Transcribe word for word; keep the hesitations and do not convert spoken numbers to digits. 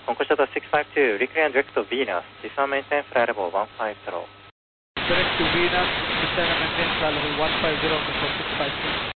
Concourse Shuttle six five two, recreate direct to Venus, descend maintain flight level one five zero. Direct to Venus, descend and maintain flight level one five zero, Concourse six five two.